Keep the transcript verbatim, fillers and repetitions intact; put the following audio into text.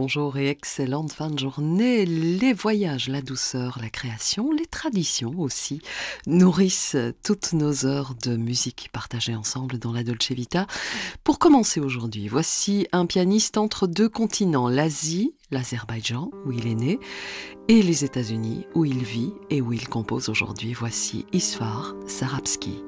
bonjour et excellente fin de journée. Les voyages, la douceur, la création, les traditions aussi nourrissent toutes nos heures de musique partagées ensemble dans la Dolce Vita. Pour commencer aujourd'hui, voici un pianiste entre deux continents, l'Asie, l'Azerbaïdjan où il est né, et les États-Unis où il vit et où il compose aujourd'hui. Voici Isfar Sarabski.